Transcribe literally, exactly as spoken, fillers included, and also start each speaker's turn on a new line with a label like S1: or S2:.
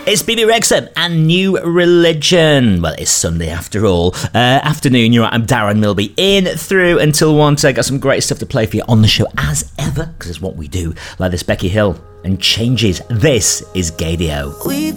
S1: It's B B Rexha and New Religion. Well, it's Sunday after all. Uh, afternoon, you're right, I'm Darren Milby. In through until one. So I got some great stuff to play for you on the show as ever, because it's what we do. Like this Becky Hill and Changes. This is Gadio.
S2: We